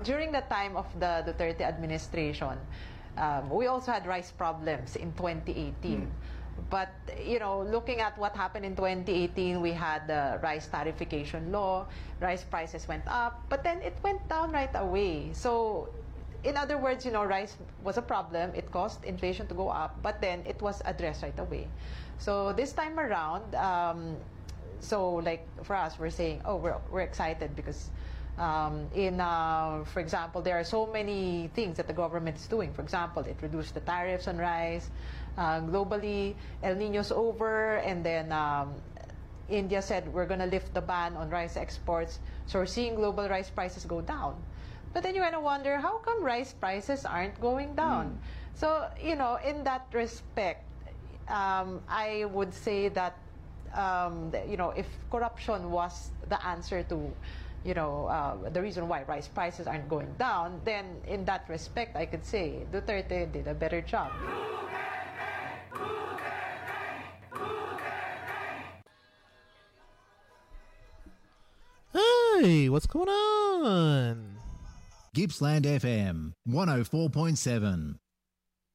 during the time of the Duterte administration, we also had rice problems in 2018. But, looking at what happened in 2018, we had the rice tariffication law, rice prices went up, but then it went down right away. So, in other words, rice was a problem. It caused inflation to go up, but then it was addressed right away. So, this time around, for us, we're saying, we're excited because for example, there are so many things that the government is doing. For example, it reduced the tariffs on rice. Globally, El Nino's over, and then India said we're going to lift the ban on rice exports. So we're seeing global rice prices go down. But then you kind of wonder, how come rice prices aren't going down? So, in that respect, I would say that, if corruption was the answer to the reason why rice prices aren't going down, then in that respect, I could say Duterte did a better job. Hey, what's going on? Gippsland FM 104.7.